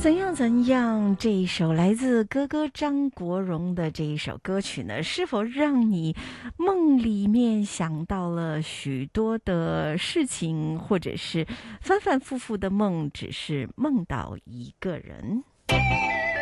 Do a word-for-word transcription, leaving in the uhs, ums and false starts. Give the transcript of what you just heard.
怎样怎样？这一首来自哥哥张国荣的这一首歌曲呢，是否让你梦里面想到了许多的事情，或者是反反复复的梦，只是梦到一个人？